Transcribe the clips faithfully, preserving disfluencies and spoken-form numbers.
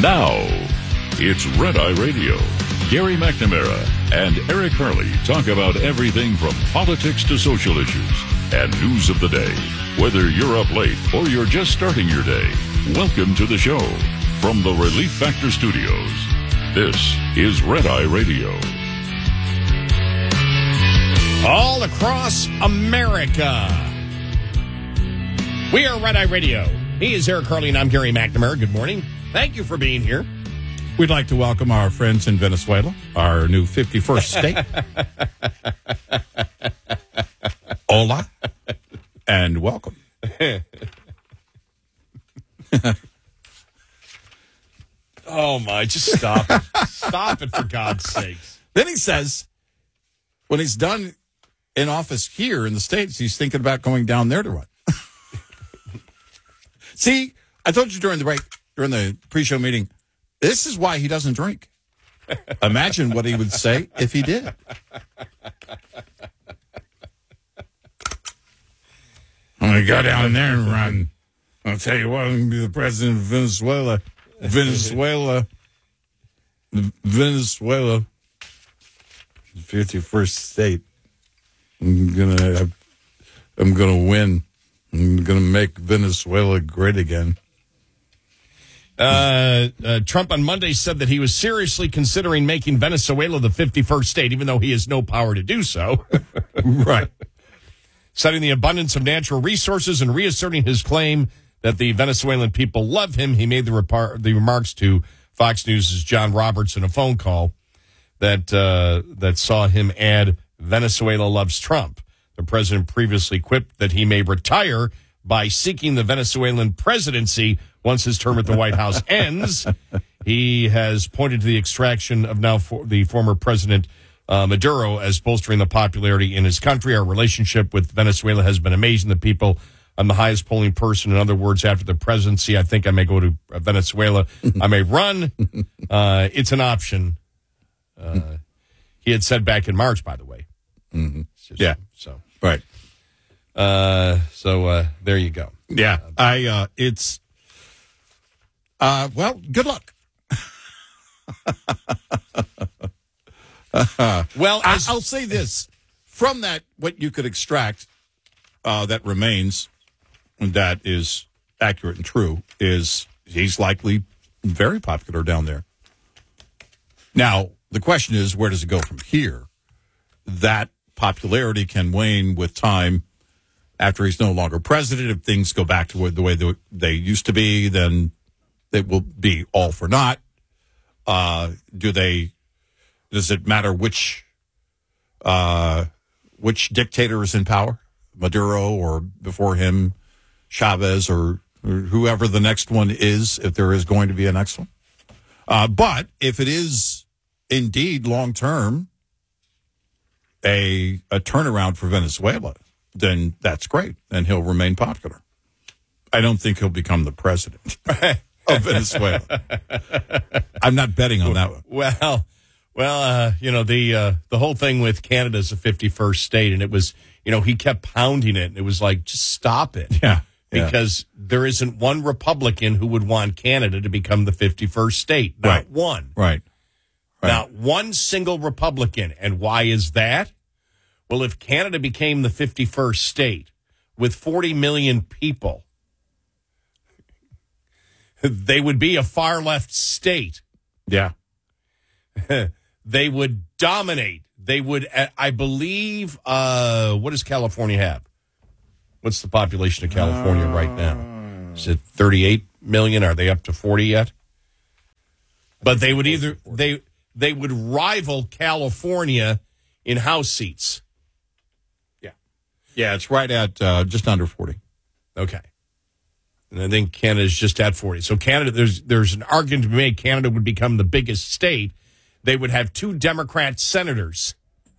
Now, it's Red Eye Radio. Gary McNamara and Eric Hurley talk about everything from politics to social issues and news of the day. Whether you're up late or you're just starting your day, welcome to the show. From the Relief Factor Studios, this is Red Eye Radio. All across America, we are Red Eye Radio. He is Eric Hurley and I'm Gary McNamara. Good morning. Thank you for being here. We'd like to welcome our friends in Venezuela, our new fifty-first state. Hola, and welcome. Oh, my, just stop it. Stop it, for God's sakes. Then he says, when he's done in office here in the States, he's thinking about going down there to run. See, I told you during the break, during the pre-show meeting, this is why he doesn't drink. Imagine what he would say if he did. I'm going to go down there and run. I'll tell you what, I'm going to be the president of Venezuela. Venezuela. Venezuela. fifty-first state. I'm going to I'm going to win. I'm going to make Venezuela great again. Uh, uh, Trump on Monday said that he was seriously considering making Venezuela the fifty-first state, even though he has no power to do so. Right. Citing the abundance of natural resources and reasserting his claim that the Venezuelan people love him, he made the, repar- the remarks to Fox News' John Roberts in a phone call that uh, that saw him add, "Venezuela loves Trump." The president previously quipped that he may retire by seeking the Venezuelan presidency once his term at the White House ends. He has pointed to the extraction of now for the former president uh, Maduro as bolstering the popularity in his country. Our relationship with Venezuela has been amazing. The people, I'm the highest polling person. In other words, after the presidency, I think I may go to Venezuela. I may run. Uh, it's an option. Uh, he had said back in March, by the way. Mm-hmm. Just, yeah. So right. Uh, so uh, there you go. Yeah. I. Uh, it's. Uh, well, good luck. uh, well, as- I'll say this. From that, what you could extract uh, that remains, that is accurate and true, is he's likely very popular down there. Now, the question is, where does it go from here? That popularity can wane with time after he's no longer president. If things go back to the way they used to be, then it will be all for naught. Uh, do they? Does it matter which uh, which dictator is in power, Maduro or before him, Chavez or, or whoever the next one is, if there is going to be a next one? Uh, but if it is indeed long term a a turnaround for Venezuela, then that's great, and he'll remain popular. I don't think he'll become the president of Venezuela. I'm not betting on that one. Well, well, uh, you know, the uh, the whole thing with Canada's the fifty-first state, and it was, you know, he kept pounding it, and it was like, just stop it. Yeah. Because yeah. there isn't one Republican who would want Canada to become the fifty-first state. Not right. one. Right. Right. Not one single Republican. And why is that? Well, if Canada became the fifty-first state with forty million people, they would be a far left state. Yeah. They would dominate. They would, I believe, uh, what does California have? What's the population of California uh, right now? Is it thirty-eight million? Are they up to forty yet? But they would either, they they would rival California in House seats. Yeah. Yeah, it's right at uh, just under forty. Okay. And I think Canada's just at forty. So Canada, there's there's an argument to be made Canada would become the biggest state. They would have two Democrat senators.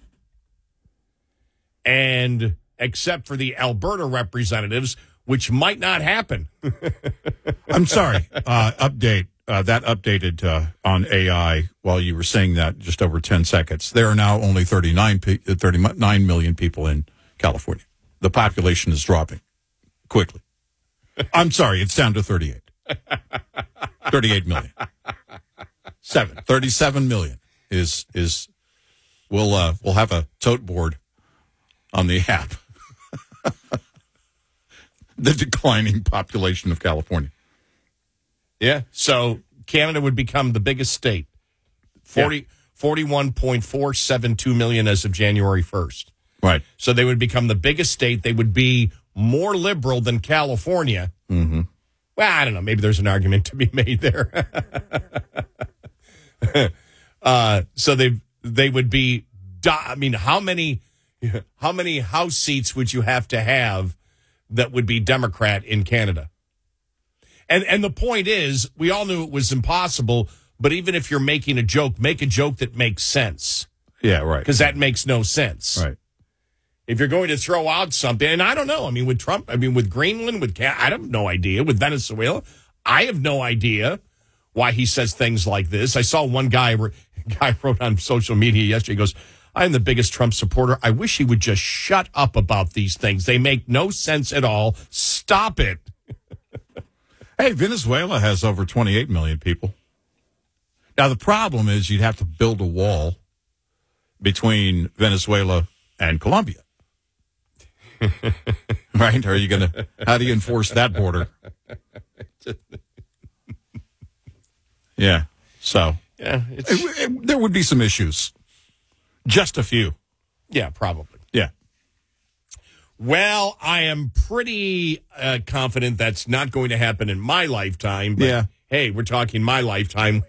And except for the Alberta representatives, which might not happen. I'm sorry. Uh, update. Uh, that updated uh, on A I while you were saying that just over ten seconds. There are now only thirty-nine, thirty-nine million people in California. The population is dropping quickly. I'm sorry, it's down to thirty-eight. thirty-eight million. Seven. thirty-seven million is is we'll uh, we'll have a tote board on the app. The declining population of California. Yeah. So Canada would become the biggest state. forty, Yeah. forty-one point four seven two million as of January first. Right. So they would become the biggest state. They would be more liberal than California. Mm-hmm. Well, I don't know. Maybe there's an argument to be made there. uh, so they they would be. I mean, how many how many House seats would you have to have that would be Democrat in Canada? And and the point is, we all knew it was impossible. But even if you're making a joke, make a joke that makes sense. Yeah, right. Because that makes no sense. Right. If you're going to throw out something, and I don't know, I mean, with Trump, I mean, with Greenland, with Canada, I have no idea. With Venezuela, I have no idea why he says things like this. I saw one guy, guy wrote on social media yesterday, he goes, I'm the biggest Trump supporter. I wish he would just shut up about these things. They make no sense at all. Stop it. Hey, Venezuela has over twenty-eight million people. Now, the problem is you'd have to build a wall between Venezuela and Colombia. Right? Are you going to, how do you enforce that border? Yeah. So, Yeah, it's, it, it, there would be some issues. Just a few. yeah, probably. Yeah. Well, I am pretty uh, confident that's not going to happen in my lifetime. But Yeah. hey, we're talking my lifetime,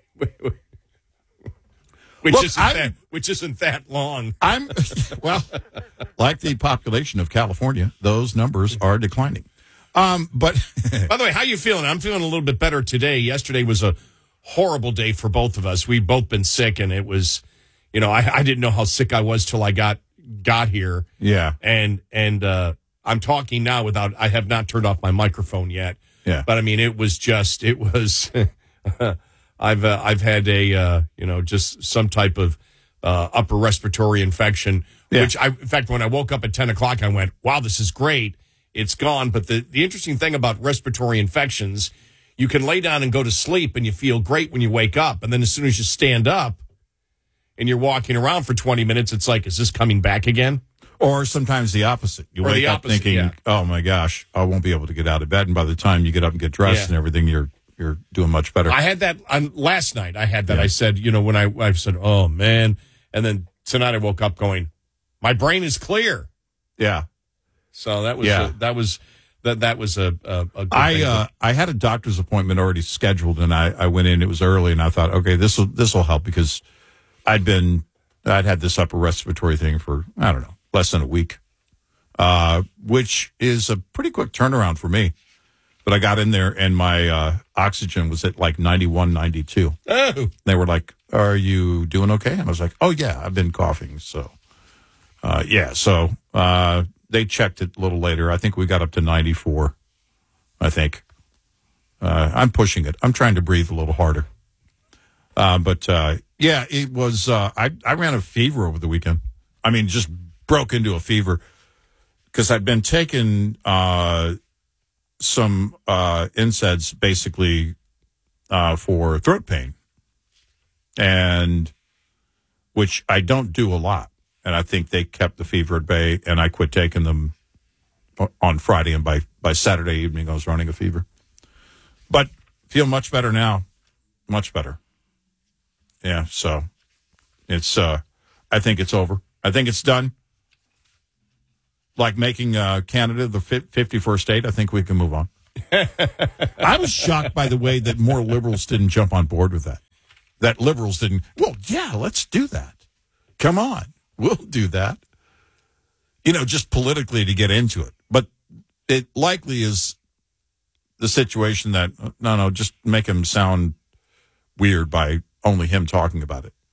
which Look, isn't I'm- that, which isn't that long. I'm, well, like the population of California, those numbers are declining. Um, but By the way, how you feeling? I'm feeling a little bit better today. Yesterday was a horrible day for both of us. We've both been sick, and it was, you know, I, I didn't know how sick I was till I got got here. yeah, And and uh, I'm talking now without, I have not turned off my microphone yet. Yeah. But I mean, it was just, it was, I've uh, I've had a, uh, you know, just some type of uh, upper respiratory infection, Yeah. which I, in fact, when I woke up at ten o'clock, I went, wow, this is great. It's gone. But the, the interesting thing about respiratory infections, you can lay down and go to sleep and you feel great when you wake up. And then as soon as you stand up and you're walking around for twenty minutes, it's like, is this coming back again? or sometimes the opposite. You Or wake the up opposite, thinking, yeah. "Oh my gosh, I won't be able to get out of bed," and by the time you get up and get dressed Yeah. and everything, you're you're doing much better. I had that on last night. I had that. Yeah. I said, you know, when I, I said, oh, man. And then tonight I woke up going, my brain is clear. yeah. So that was, Yeah. a, that was, that, that was a, a, a good I thing. uh, I had a doctor's appointment already scheduled, and I, I went in. It was early, and I thought, okay, this will this will help because I'd been I'd had this upper respiratory thing for I don't know less than a week, uh, which is a pretty quick turnaround for me. But I got in there, and my uh, oxygen was at like ninety-one, ninety-two. oh, They were like, "Are you doing okay?" And I was like, "Oh yeah, I've been coughing." So, uh, yeah. So uh, they checked it a little later. I think we got up to ninety-four. I think uh, I'm pushing it. I'm trying to breathe a little harder. Uh, but uh, yeah, it was. Uh, I I ran a fever over the weekend. I mean, just broke into a fever because I'd been taking uh, some uh, N SAIDs basically uh, for throat pain, and which I don't do a lot. And I think they kept the fever at bay, and I quit taking them on Friday, and by, by Saturday evening, I was running a fever. But feel much better now, much better. Yeah, so it's. Uh, I think it's over. I think it's done. Like making uh, Canada the fifty-first state, I think we can move on. I was shocked, by the way, that more liberals didn't jump on board with that. That liberals didn't. Well, yeah, let's do that. Come on, we'll do that. You know, just politically to get into it. But it likely is the situation that, no, no, just make him sound weird by only him talking about it.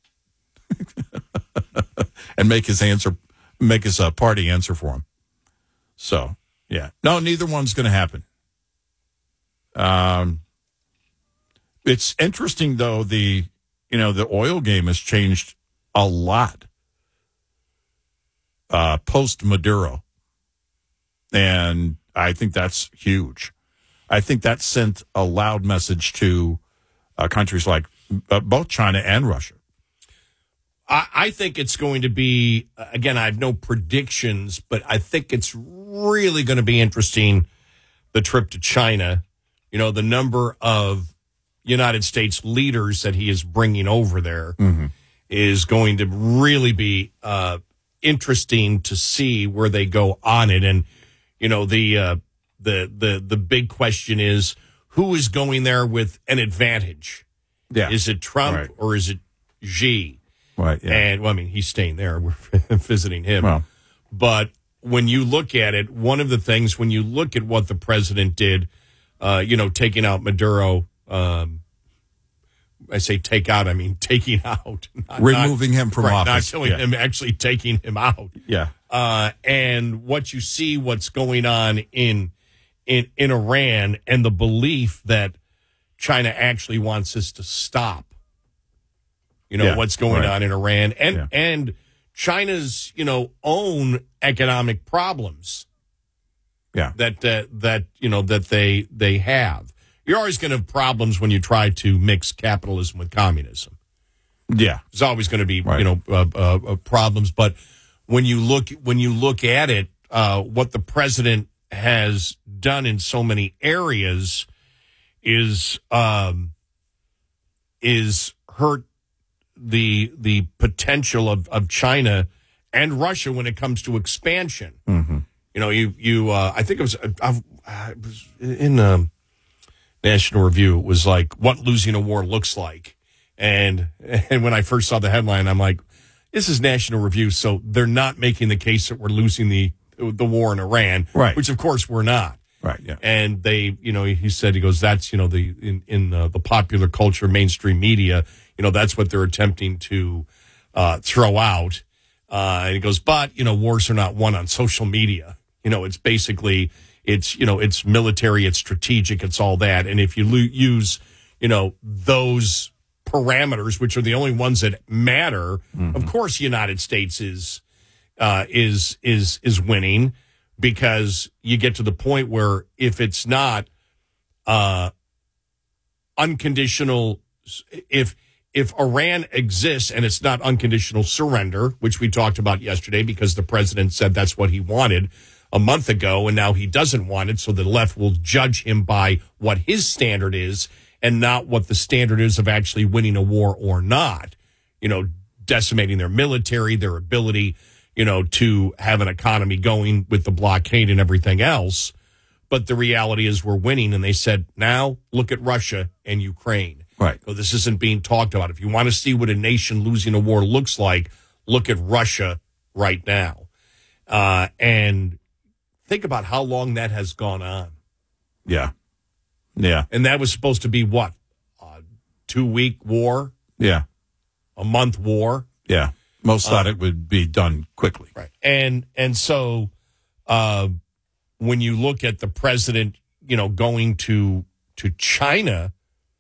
And make his answer, make his uh, party answer for him. So, yeah. No, neither one's going to happen. Um, it's interesting, though, the, you know, the oil game has changed a lot uh, post-Maduro. And I think that's huge. I think that sent a loud message to uh, countries like uh, both China and Russia. I, I think it's going to be, again, I have no predictions, but I think it's really going to be interesting, the trip to China. You know, the number of United States leaders that he is bringing over there mm-hmm. is going to really be uh, interesting to see where they go on it. And, you know, the, uh, the, the, the big question is, who is going there with an advantage? Yeah. Is it Trump right. or is it Xi? Right. Yeah. And, well, I mean, he's staying there. We're visiting him. Well. But when you look at it, one of the things, when you look at what the president did, uh, you know, taking out Maduro, um, I say take out, I mean taking out. Not, Removing not, him from right, office. Not killing yeah. him, actually taking him out. Yeah. Uh, and what you see, what's going on in, in, in Iran, and the belief that China actually wants this to stop. You know, yeah, what's going right. on in Iran and, yeah. and China's, you know, own economic problems. Yeah. That, uh, that, you know, that they, they have. You're always going to have problems when you try to mix capitalism with communism. Yeah. There's always going to be, right. you know, uh, uh, uh, problems. But when you look, when you look at it, uh, what the president has done in so many areas is, um, is hurt the the potential of, of China and Russia when it comes to expansion. Mm-hmm. You know, you you uh, I think it was uh, it was in um, National Review. It was like what losing a war looks like, and and when I first saw the headline, I'm like, this is National Review, so they're not making the case that we're losing the the war in Iran, right? Which of course we're not. Right. Yeah. And they, you know, he said, he goes, that's, you know, the in in uh, the popular culture, mainstream media, you know, that's what they're attempting to uh, throw out. Uh, and he goes, but, you know, wars are not won on social media. You know, it's basically, it's, you know, it's military, it's strategic, it's all that. And if you lo- use, you know, those parameters, which are the only ones that matter, mm-hmm. of course, the United States is uh, is is is winning. Because you get to the point where if it's not uh, unconditional, if if Iran exists and it's not unconditional surrender, which we talked about yesterday because the president said that's what he wanted a month ago, and now he doesn't want it, so the left will judge him by what his standard is and not what the standard is of actually winning a war or not, you know, decimating their military, their ability, you know, to have an economy going with the blockade and everything else. But the reality is we're winning. And they said, now look at Russia and Ukraine. Right. So this isn't being talked about. If you want to see what a nation losing a war looks like, look at Russia right now. Uh, and think about how long that has gone on. Yeah. Yeah. And that was supposed to be what? A two-week war? Yeah. A month war? Yeah. Most thought uh, it would be done quickly. Right. And and so uh, when you look at the president, you know, going to to China,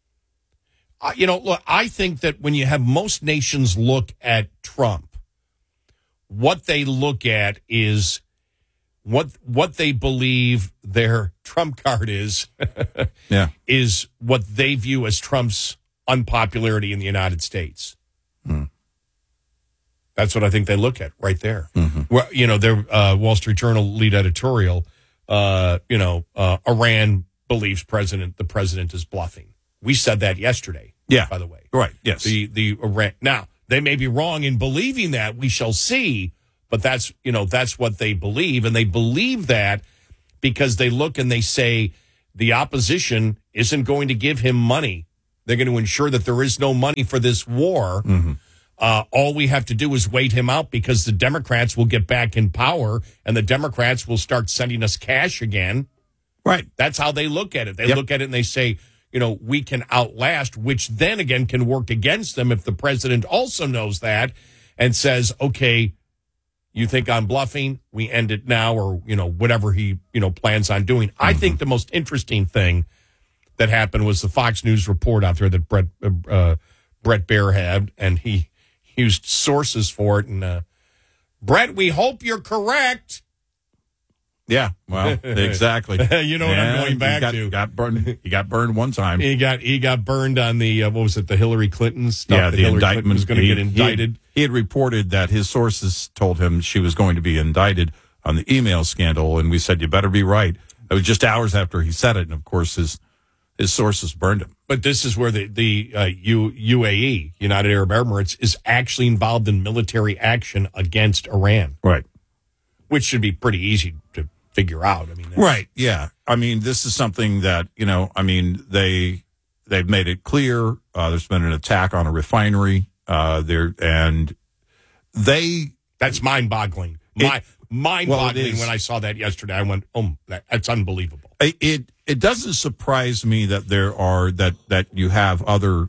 uh, you know, look, I think that when you have most nations look at Trump, what they look at is what what they believe their Trump card is, yeah. is what they view as Trump's unpopularity in the United States. Hmm. That's what I think they look at right there. Mm-hmm. Well, you know, their uh, Wall Street Journal lead editorial, uh, you know, uh, Iran believes president the president is bluffing. We said that yesterday. Yeah. By the way. Right. Yes. The the Iran. Now, they may be wrong in believing that. We shall see. But that's, you know, that's what they believe. And they believe that because they look and they say the opposition isn't going to give him money. They're going to ensure that there is no money for this war. Mm-hmm. Uh, all we have to do is wait him out because the Democrats will get back in power and the Democrats will start sending us cash again. Right. That's how they look at it. They yep. look at it and they say, you know, we can outlast, which then again can work against them if the president also knows that and says, okay, you think I'm bluffing? We end it now, or, you know, whatever he, you know, plans on doing. Mm-hmm. I think the most interesting thing that happened was the Fox News report out there that Brett, uh, Brett Baer had, and he used sources for it. And, uh, Brett, we hope you're correct. Yeah, well, exactly. You know what and I'm going back he got, to. Got burned. He got burned one time. He got he got burned on the uh, what was it? The Hillary Clinton stuff. Yeah, the, the Hillary indictment Clinton was going to get indicted. He had, he had reported that his sources told him she was going to be indicted on the email scandal, and we said you better be right. It was just hours after he said it, and of course his his sources burned him. But this is where the the uh, U, UAE, United Arab Emirates, is actually involved in military action against Iran, Right. which should be pretty easy to figure out. I mean, that's- Right. Yeah. I mean, this is something that, you know, I mean, they, they've made it clear. Uh, there's been an attack on a refinery uh, there, and they, that's mind boggling. My, mind well, it boggling is. when I saw that yesterday. I went, oh, that, that's unbelievable. it, it, it doesn't surprise me that there are, that, that you have other,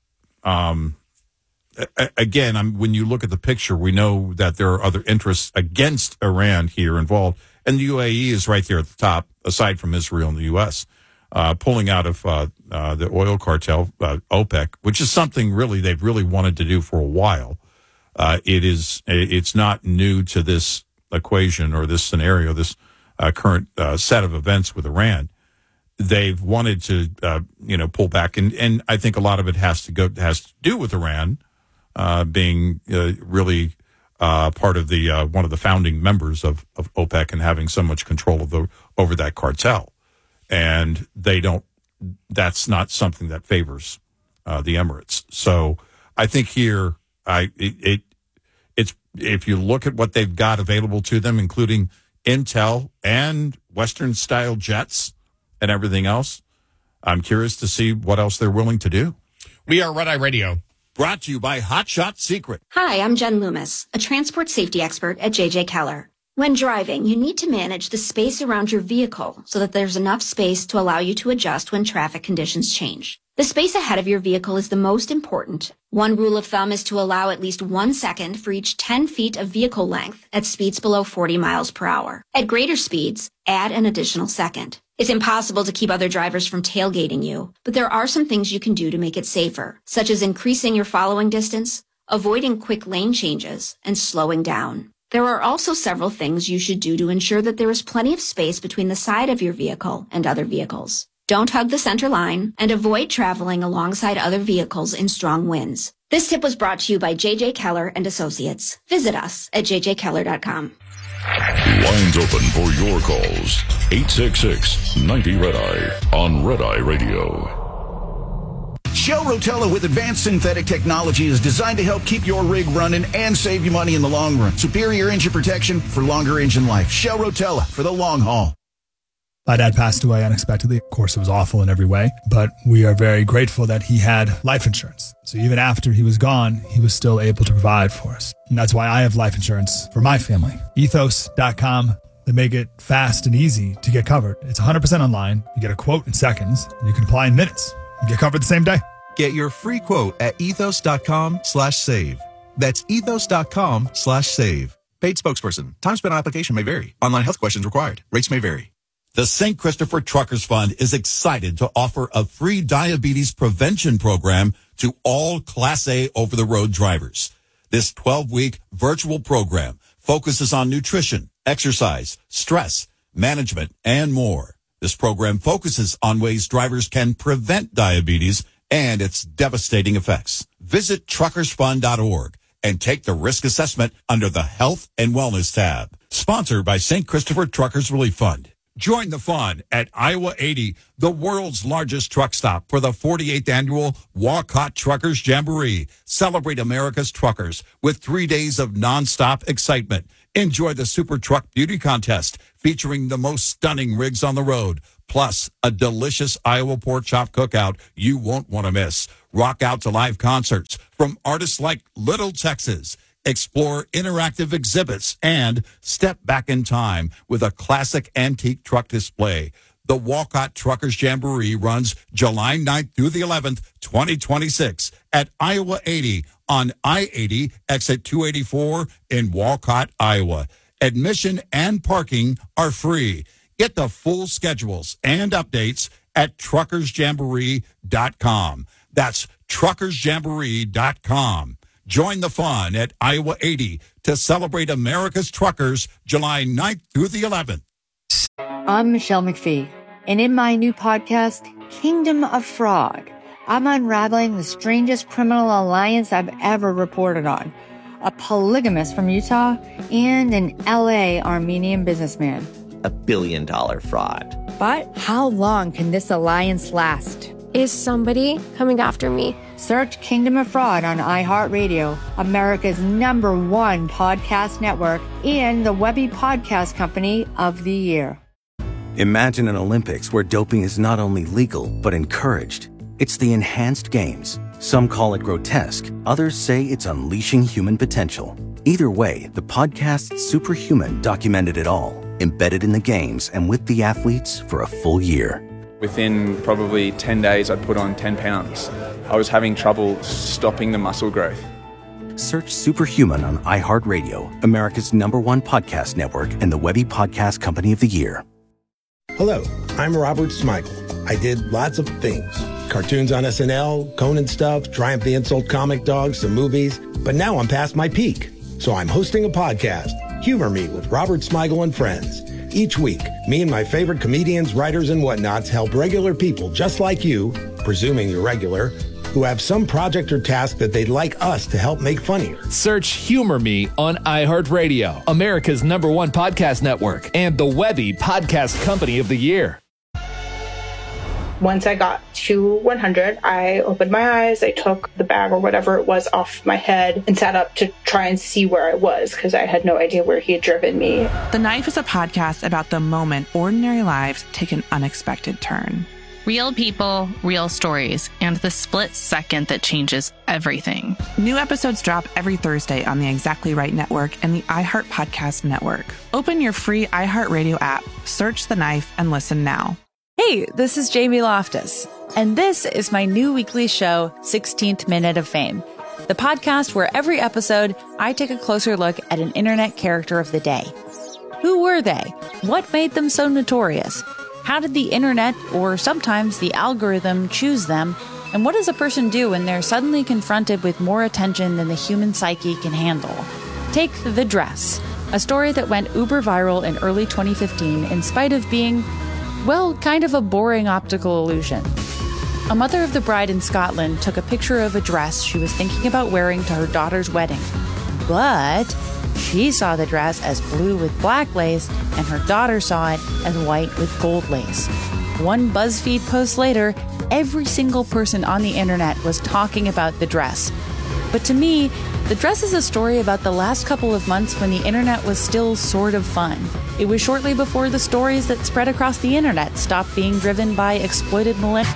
um, a- again, I'm, when you look at the picture, we know that there are other interests against Iran here involved. And the U A E is right there at the top, aside from Israel and the U S, uh, pulling out of uh, uh, the oil cartel, uh, OPEC, which is something really they've really wanted to do for a while. Uh, it is, it's not new to this equation or this scenario, this uh, current uh, set of events with Iran. They've wanted to, uh, you know, pull back, and, and I think a lot of it has to go has to do with Iran uh, being uh, really. Uh, part of the uh, one of the founding members of, of OPEC and having so much control of the over that cartel, and they don't. That's not something that favors uh, the Emirates. So I think here, I it, it it's if you look at what they've got available to them, including intel and Western style jets and everything else, I'm curious to see what else they're willing to do. We are Red Eye Radio. Brought to you by Hot Shot Secret. Hi, I'm Jen Loomis, a transport safety expert at J J Keller. When driving, you need to manage the space around your vehicle so that there's enough space to allow you to adjust when traffic conditions change. The space ahead of your vehicle is the most important. One rule of thumb is to allow at least one second for each ten feet of vehicle length at speeds below forty miles per hour. At greater speeds, add an additional second. It's impossible to keep other drivers from tailgating you, but there are some things you can do to make it safer, such as increasing your following distance, avoiding quick lane changes, and slowing down. There are also several things you should do to ensure that there is plenty of space between the side of your vehicle and other vehicles. Don't hug the center line, and avoid traveling alongside other vehicles in strong winds. This tip was brought to you by J J Keller and Associates. Visit us at j j keller dot com. Lines open for your calls. eight six six, ninety, red eye on Red Eye Radio. Shell Rotella with advanced synthetic technology is designed to help keep your rig running and save you money in the long run. Superior engine protection for longer engine life. Shell Rotella for the long haul. My dad passed away unexpectedly. Of course, it was awful in every way, but we are very grateful that he had life insurance. So even after he was gone, he was still able to provide for us. And that's why I have life insurance for my family. ethos dot com. They make it fast and easy to get covered. It's one hundred percent online. You get a quote in seconds, and you can apply in minutes. You get covered the same day. Get your free quote at ethos dot com slash save. That's ethos dot com slash save. Paid spokesperson. Time spent on application may vary. Online health questions required. Rates may vary. The Saint Christopher Truckers Fund is excited to offer a free diabetes prevention program to all Class A over-the-road drivers. This twelve-week virtual program focuses on nutrition, exercise, stress, management, and more. This program focuses on ways drivers can prevent diabetes and its devastating effects. Visit truckers fund dot org and take the risk assessment under the Health and Wellness tab. Sponsored by Saint Christopher Truckers Relief Fund. Join the fun at Iowa eighty, the world's largest truck stop, for the forty-eighth annual Walcott Truckers Jamboree. Celebrate America's truckers with three days of nonstop excitement. Enjoy the Super Truck Beauty Contest featuring the most stunning rigs on the road, plus a delicious Iowa pork chop cookout you won't want to miss. Rock out to live concerts from artists like Little Texas. Explore interactive exhibits and step back in time with a classic antique truck display. The Walcott Truckers Jamboree runs July ninth through the eleventh, twenty twenty-six at Iowa eighty on I eighty, exit two eighty-four in Walcott, Iowa. Admission and parking are free. Get the full schedules and updates at truckers jamboree dot com. That's truckers jamboree dot com. Join the fun at Iowa eighty to celebrate America's truckers July ninth through the eleventh. I'm Michelle McPhee, and in my new podcast, Kingdom of Fraud, I'm unraveling the strangest criminal alliance I've ever reported on. A polygamist from Utah and an L A Armenian businessman. A billion dollar fraud. But how long can this alliance last? Is somebody coming after me? Search Kingdom of Fraud on iHeartRadio, America's number one podcast network, and the Webby Podcast Company of the Year. Imagine an Olympics where doping is not only legal, but encouraged. It's the Enhanced Games. Some call it grotesque. Others say it's unleashing human potential. Either way, the podcast Superhuman documented it all, embedded in the games and with the athletes for a full year. Within probably ten days, I'd put on ten pounds. I was having trouble stopping the muscle growth. Search Superhuman on iHeartRadio, America's number one podcast network, and the Webby Podcast Company of the Year. Hello, I'm Robert Smigel. I did lots of things. Cartoons on S N L, Conan stuff, Triumph the Insult comic dogs, some movies. But now I'm past my peak. So I'm hosting a podcast, Humor Me with Robert Smigel and Friends. Each week, me and my favorite comedians, writers, and whatnots help regular people just like you, presuming you're regular, who have some project or task that they'd like us to help make funnier. Search Humor Me on iHeartRadio, America's number one podcast network, and the Webby Podcast Company of the Year. Once I got to one hundred, I opened my eyes, I took the bag or whatever it was off my head and sat up to try and see where I was because I had no idea where he had driven me. The Knife is a podcast about the moment ordinary lives take an unexpected turn. Real people, real stories, and the split second that changes everything. New episodes drop every Thursday on the Exactly Right Network and the iHeart Podcast Network. Open your free iHeartRadio app, search The Knife, and listen now. Hey, this is Jamie Loftus, and this is my new weekly show, sixteenth Minute of Fame, the podcast where every episode I take a closer look at an internet character of the day. Who were they? What made them so notorious? How did the internet, or sometimes the algorithm, choose them? And what does a person do when they're suddenly confronted with more attention than the human psyche can handle? Take The Dress, a story that went uber viral in early twenty fifteen in spite of being, well, kind of a boring optical illusion. A mother of the bride in Scotland took a picture of a dress she was thinking about wearing to her daughter's wedding. But she saw the dress as blue with black lace, and her daughter saw it as white with gold lace. One BuzzFeed post later, every single person on the internet was talking about the dress. But to me, the dress is a story about the last couple of months when the internet was still sort of fun. It was shortly before the stories that spread across the internet stopped being driven by exploited millennials.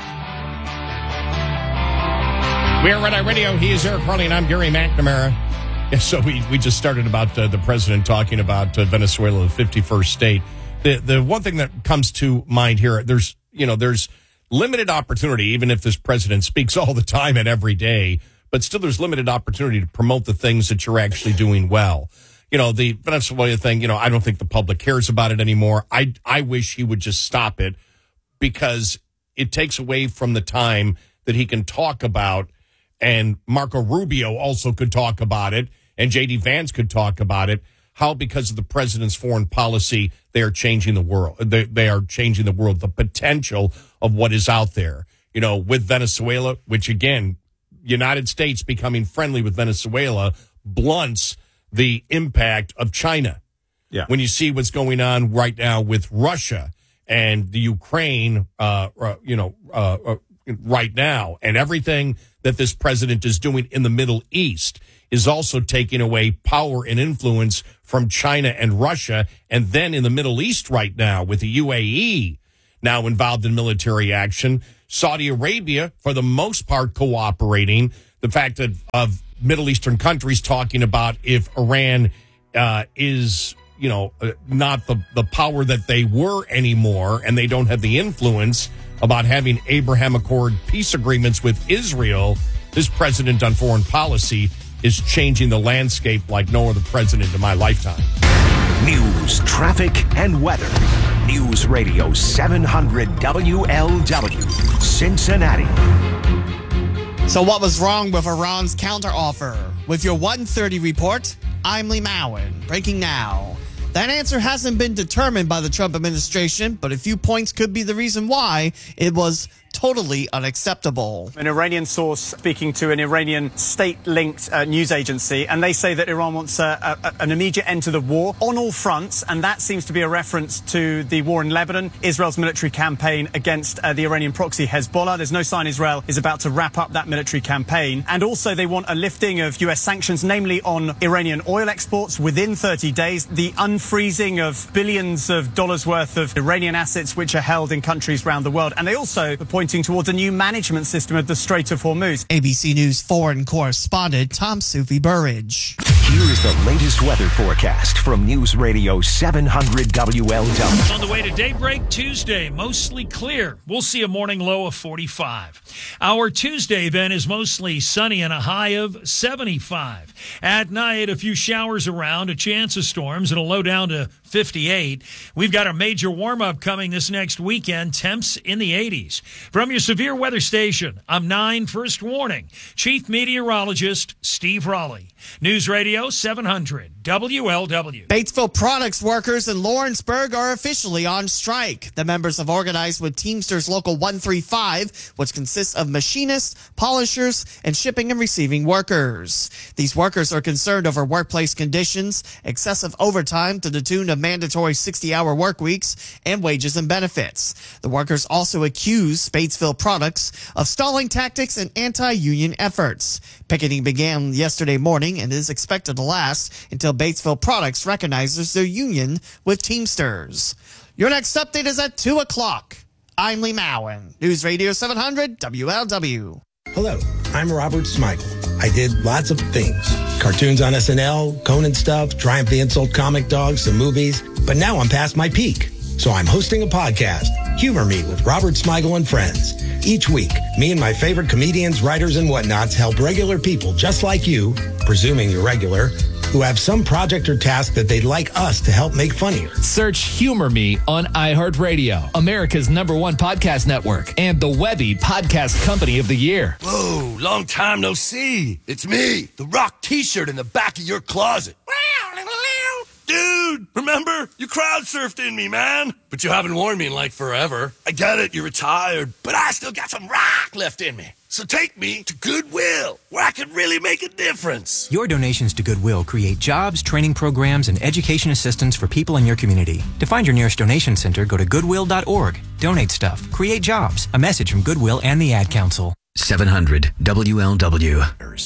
We are Red Eye Radio. He is Eric Harley, and I'm Gary McNamara. Yeah, so we, we just started about uh, the president talking about uh, Venezuela, the fifty-first state. The the one thing that comes to mind here, there's you know there's limited opportunity, even if this president speaks all the time and every day. But still, there's limited opportunity to promote the things that you're actually doing well. You know, the Venezuela thing, you know, I don't think the public cares about it anymore. I, I wish he would just stop it because it takes away from the time that he can talk about, and Marco Rubio also could talk about it, and J D Vance could talk about it, how because of the president's foreign policy, they are changing the world. They, they are changing the world, the potential of what is out there. You know, with Venezuela, which again, United States becoming friendly with Venezuela blunts the impact of China. Yeah. When you see what's going on right now with Russia and the Ukraine, uh, uh, you know, uh, uh, right now, and everything that this president is doing in the Middle East is also taking away power and influence from China and Russia. And then in the Middle East right now with the U A E now involved in military action, Saudi Arabia, for the most part, cooperating. The fact that of Middle Eastern countries talking about if Iran uh, is, you know, uh, not the, the power that they were anymore, and they don't have the influence about having Abraham Accord peace agreements with Israel, this president on foreign policy is changing the landscape like no other president in my lifetime. News, traffic, and weather. News Radio seven hundred W L W, Cincinnati. So what was wrong with Iran's counteroffer? With your one thirty report, I'm Lee Mowen. Breaking now. That answer hasn't been determined by the Trump administration, but a few points could be the reason why it was totally unacceptable. An Iranian source speaking to an Iranian state-linked uh, news agency, and they say that Iran wants uh, a, an immediate end to the war on all fronts, and that seems to be a reference to the war in Lebanon, Israel's military campaign against uh, the Iranian proxy Hezbollah. There's no sign Israel is about to wrap up that military campaign. And also they want a lifting of U S sanctions, namely on Iranian oil exports within thirty days, the unfreezing of billions of dollars worth of Iranian assets which are held in countries around the world. And they also are pointing towards a new management system of the Strait of Hormuz. A B C News foreign correspondent Tom Sufi Burridge. Here is the latest weather forecast from News Radio seven hundred W L W. On the way to daybreak Tuesday, mostly clear. We'll see a morning low of forty-five. Our Tuesday then is mostly sunny and a high of seventy-five. At night, a few showers around, a chance of storms, and a low down to fifty-eight. We've got a major warm-up coming this next weekend, temps in the eighties. From your severe weather station, I'm nine First Warning, Chief Meteorologist Steve Raleigh. News Radio seven hundred W L W. Batesville Products workers in Lawrenceburg are officially on strike. The members have organized with Teamsters Local one thirty-five, which consists of machinists, polishers, and shipping and receiving workers. These workers are concerned over workplace conditions, excessive overtime to the tune of mandatory sixty-hour work weeks, and wages and benefits. The workers also accuse Batesville Products of stalling tactics and anti-union efforts. Picketing began yesterday morning and is expected to last until Batesville Products recognizes their union with Teamsters. Your next update is at two o'clock. I'm Lee Mowen, News Radio seven hundred W L W. Hello, I'm Robert Smigel. I did lots of things. Cartoons on S N L, Conan stuff, Triumph the Insult comic dogs, some movies. But now I'm past my peak. So I'm hosting a podcast, Humor Me with Robert Smigel and Friends. Each week, me and my favorite comedians, writers, and whatnots help regular people just like you, presuming you're regular, who have some project or task that they'd like us to help make funnier. Search Humor Me on iHeartRadio, America's number one podcast network, and the Webby Podcast Company of the Year. Whoa, long time no see. It's me, the Rock t-shirt in the back of your closet. Dude, remember? You crowd surfed in me, man. But you haven't worn me in like forever. I get it, you're retired, but I still got some rock left in me. So take me to Goodwill, where I can really make a difference. Your donations to Goodwill create jobs, training programs, and education assistance for people in your community. To find your nearest donation center, go to goodwill dot org. Donate stuff. Create jobs. A message from Goodwill and the Ad Council. seven hundred W L W.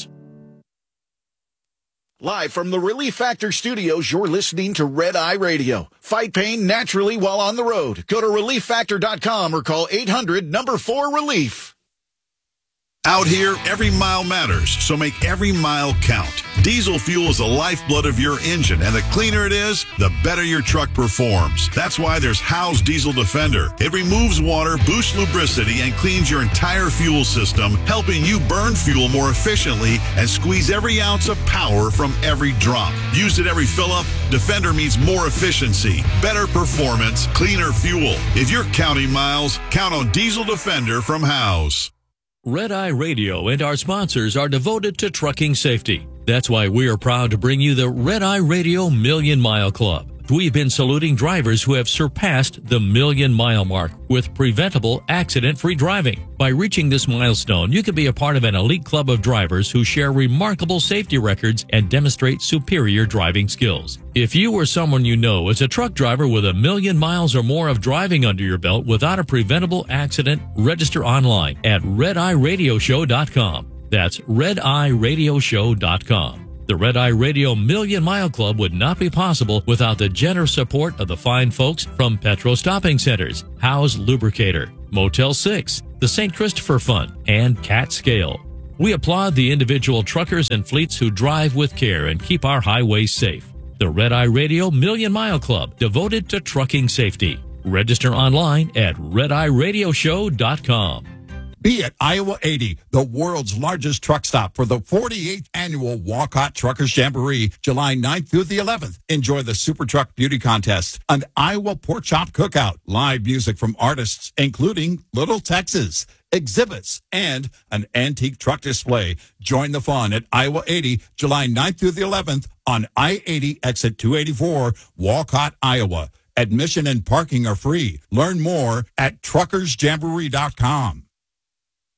Live from the Relief Factor studios, you're listening to Red Eye Radio. Fight pain naturally while on the road. Go to relief factor dot com or call eight hundred number four relief. Out here, every mile matters, so make every mile count. Diesel fuel is the lifeblood of your engine, and the cleaner it is, the better your truck performs. That's why there's Howe's Diesel Defender. It removes water, boosts lubricity, and cleans your entire fuel system, helping you burn fuel more efficiently and squeeze every ounce of power from every drop. Used at every fill-up, Defender means more efficiency, better performance, cleaner fuel. If you're counting miles, count on Diesel Defender from Howe's. Red Eye Radio and our sponsors are devoted to trucking safety. That's why we are proud to bring you the Red Eye Radio Million Mile Club. We've been saluting drivers who have surpassed the million mile mark with preventable accident-free driving. By reaching this milestone, you can be a part of an elite club of drivers who share remarkable safety records and demonstrate superior driving skills. If you or someone you know is a truck driver with a million miles or more of driving under your belt without a preventable accident, register online at red eye radio show dot com. That's red eye radio show dot com. The Red Eye Radio Million Mile Club would not be possible without the generous support of the fine folks from Petro Stopping Centers, Howe's Lubricator, Motel six, the Saint Christopher Fund, and Cat Scale. We applaud the individual truckers and fleets who drive with care and keep our highways safe. The Red Eye Radio Million Mile Club, devoted to trucking safety. Register online at red eye radio show dot com. Be at Iowa eighty, the world's largest truck stop for the forty-eighth annual Walcott Truckers Jamboree, July ninth through the eleventh. Enjoy the Super Truck Beauty Contest, an Iowa Pork Chop Cookout, live music from artists including Little Texas, exhibits, and an antique truck display. Join the fun at Iowa eighty, July ninth through the eleventh on I eighty, exit two eighty-four, Walcott, Iowa. Admission and parking are free. Learn more at truckers jamboree dot com.